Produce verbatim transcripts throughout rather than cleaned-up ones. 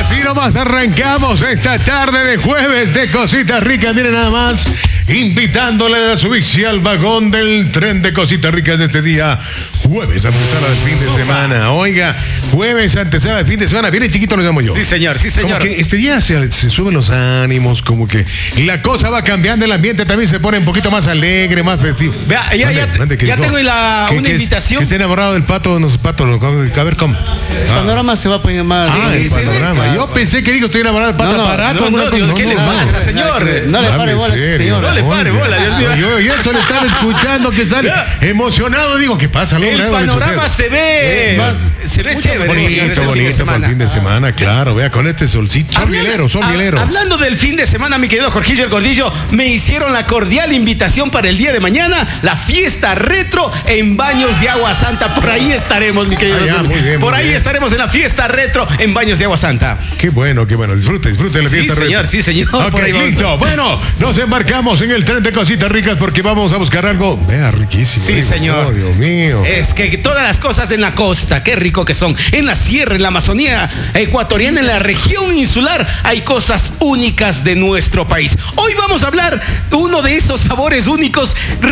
Así nomás arrancamos esta tarde de jueves de Cositas Ricas. Miren nada más, invitándole a subirse al vagón del tren de Cositas Ricas de este día, jueves, antesala del fin de semana. Oiga, jueves, antesala del fin de semana. Viene chiquito, lo llamo yo. Sí, señor, sí, señor. Como que este día se, se suben los ánimos, como que la cosa va cambiando, el ambiente también se pone un poquito más alegre, más festivo. Vea, ya, Mande, ya, mande, ya dijo, tengo la, que, una que, invitación. Que esté enamorado del pato, no, pato, no, a ver cómo. El panorama se va a poner más. Ah, el panorama. Yo pensé que digo estoy enamorado del pato No, no, aparato. no, no, Dios, ¿qué le pasa, señor? No le pare bola, señor. No le pare bola, Dios mío. Yo, yo eso le estaba escuchando que sale emocionado. Digo, ¿qué pasa? El panorama se ve, Más- se ve chévere, Bonito, señor, ese bonito, fin de para el semana. fin de semana, claro. Vea, con este solcito. Son mielero, son hab- mielero. Hablando del fin de semana, mi querido Jorgillo el Gordillo, me hicieron la cordial invitación para el día de mañana, la fiesta retro en Baños de Agua Santa. Por ahí estaremos, mi querido. Ah, ya, Dulce. muy bien, Por muy ahí bien. estaremos en la fiesta retro en Baños de Agua Santa. Qué bueno, qué bueno. Disfrute, disfrute de la Sí, fiesta. señor, retro. sí, señor. Ok, Por ahí vamos. listo. Bueno, nos embarcamos en el tren de Cositas Ricas porque vamos a buscar algo. Vea, riquísimo. Sí, digo. señor. Oh, Dios mío. Es que todas las cosas en la costa, qué rico que son. En la sierra, en la Amazonía ecuatoriana, en la región insular, hay cosas únicas de nuestro país. Hoy vamos a hablar de uno de esos sabores únicos,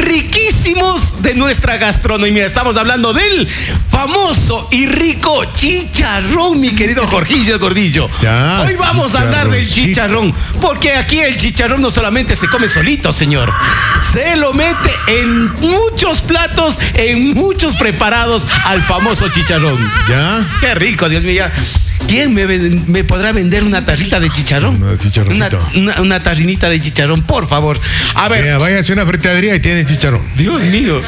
riquísimos de nuestra gastronomía. Estamos hablando del famoso y rico chicharrón, mi querido Jorgillo el Gordillo. Ya, Hoy vamos a hablar del chicharroncito. chicharrón, porque aquí el chicharrón no solamente se come solito, señor. Se lo mete en muchos platos, en muchos preparados al famoso chicharrón. ¿Ya? Qué rico, Dios mío. ya. ¿Quién me, ven- me podrá vender una tarrita de chicharrón? Una chicharroncito. Una, una, una tarrinita de chicharrón, por favor. A ver, Vea, váyase a una fritadería y tiene chicharrón. Dios mío.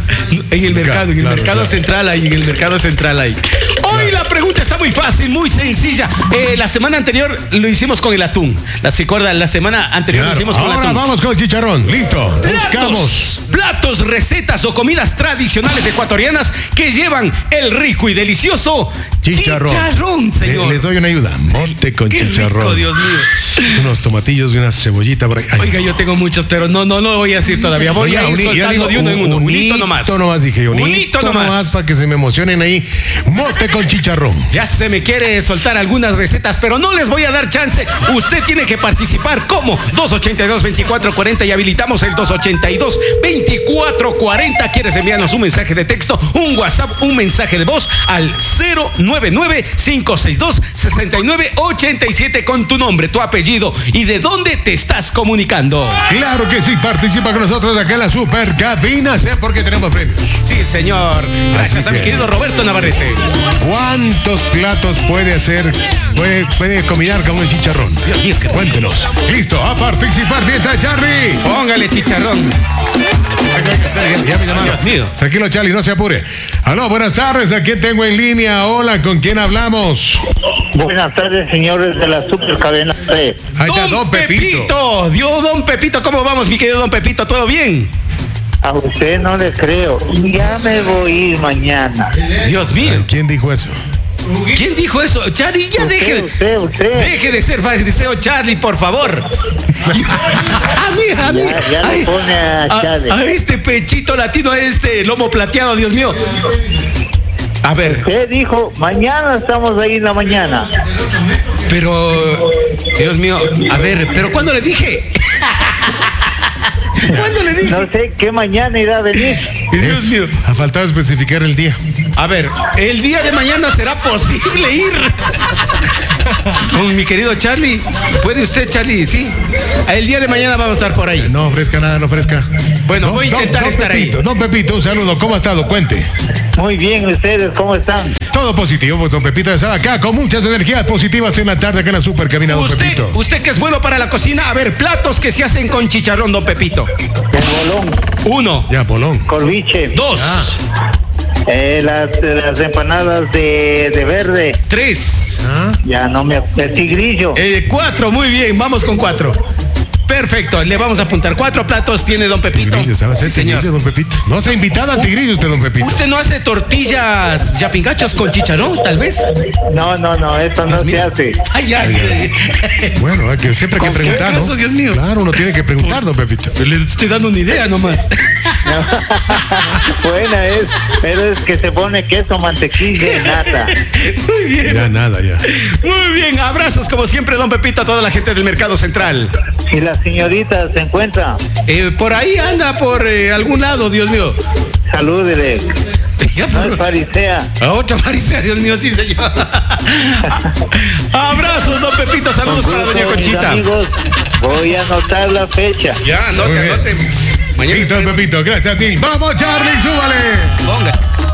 En el mercado, en el Claro, mercado claro. central ahí, en el mercado central ahí. Hoy la pregunta está muy fácil, muy sencilla. Eh, la semana anterior lo hicimos con el atún. ¿La se acuerda? La semana anterior Claro. lo hicimos con el Ahora atún. vamos con el chicharrón. Listo. Buscamos. Platos, platos, recetas o comidas tradicionales ecuatorianas que llevan el rico y delicioso Chicharrón. chicharrón, señor. Le, les doy una ayuda. Monte con Qué chicharrón. rico, Dios mío. Unos tomatillos y una cebollita por ahí. Ay. Oiga, yo tengo muchos, pero no, no, no lo voy a decir todavía. Voy Oiga, a ir un- ya soltando digo, de uno en uno. Un hito nomás. Un hito nomás, dije. Un, Un hito nomás. para que se me emocionen ahí. Monte con chicharrón. Ya se me quiere soltar algunas recetas, pero no les voy a dar chance. Usted tiene que participar. ¿Cómo? dos ochenta y dos, veinticuatro cuarenta y habilitamos el dos ochenta y dos, veinticuatro cuarenta. ¿Quieres enviarnos un mensaje de texto, un WhatsApp, un mensaje de voz al cero nueve nueve, cinco seis dos, seis nueve ocho siete con tu nombre, tu apellido y de dónde te estás comunicando? Claro que sí, participa con nosotros acá en la super cabina, sé porque tenemos premios. Sí, señor. Gracias Así a mi que- querido Roberto Navarrete. ¿Cuántos platos puede hacer, puede, puede combinar con el chicharrón? Dios mío, qué rico. Cuéntenos. Listo, a participar, bien está Charlie. Póngale chicharrón. Ya me llamaron. Dios mío. Tranquilo, Charlie, no se apure. Aló, buenas tardes, ¿a quién tengo en línea? Hola, ¿con quién hablamos? Buenas tardes, señores de la Supercadena T. Ahí está Don Pepito. Dios, Don Pepito, ¿cómo vamos, mi querido Don Pepito? ¿Todo bien? A usted no le creo. Ya me voy a ir mañana. Dios mío. ¿Quién dijo eso? ¿Quién dijo eso? Charlie, ya Usted, deje. usted, usted. Deje de ser fariseo, Charlie, por favor. A mí, a mí. Ya- ya le Ay, pone a Charlie. a este pechito latino, a este lomo plateado, Dios mío. A ver, Usted dijo, mañana estamos ahí en la mañana. pero. Dios mío, a ver, ¿pero cuándo le dije? ¿Cuándo le dije? No sé qué mañana irá a venir. Dios Es- mío. Ha faltado especificar el día. A ver, el día de mañana será posible ir con mi querido Charlie. ¿Puede usted, Charlie? Sí. El día de mañana vamos a estar por ahí. No ofrezca nada, no ofrezca. Bueno, voy a intentar estar ahí. Pepito, Don Pepito, un saludo. ¿Cómo ha estado? Cuente. Muy bien, ustedes, ¿cómo están? Todo positivo, pues Don Pepito está acá con muchas energías positivas en la tarde acá en la super cabina, Don Usted, Pepito. usted que es bueno para la cocina, a ver, platos que se hacen con chicharrón, Don Pepito. El bolón, Uno, Ya, Polón. corviche, dos, eh, las, las empanadas de, de verde. tres, ¿Ah? Ya no me... El tigrillo. eh, cuatro, muy bien, vamos con cuatro. Perfecto, le vamos a apuntar. Cuatro platos tiene Don Pepito. Tigrillo, ¿sabe hacer Sí, señor. tigrillo, Don Pepito? No se ha invitado al tigrillo usted, Don Pepito. ¿Usted no hace tortillas yapingachos con chicharrón, tal vez? No, no, no, eso no Dios se mío. hace. Ay, ay, ay. Bueno, hay que siempre hay que ¿Con qué preguntar, caso, ¿no? Dios mío? Claro, uno tiene que preguntar, Don Pepito. Le estoy dando una idea nomás. No. Buena es, pero es que se pone queso, mantequilla y nata. Muy bien. Ya nada, ya. Muy bien, abrazos como siempre, don Pepito, a toda la gente del Mercado Central. ¿Y la señorita se encuentra? Eh, por ahí anda, por eh, algún lado, Dios mío. Salúdele. Ya, No por- es farisea. A otra farisea, Dios mío, sí, señor. Abrazos, don Pepito, saludos para doña Mis Conchita. amigos, voy a anotar la fecha. Ya, Muy anote, bien. anote. Mañana Listo, Pepito, gracias a ti. Vamos, Charlie, súbale. ponga.